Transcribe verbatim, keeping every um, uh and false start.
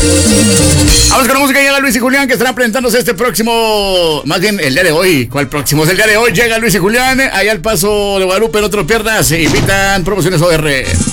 Vamos con la música, llega Luis y Julián, que estarán presentándose este próximo, más bien el día de hoy. ¿Cuál próximo? Es el día de hoy, llega Luis y Julián, allá al Paso de Guadalupe, no te lo pierdas, se invitan Promociones O R.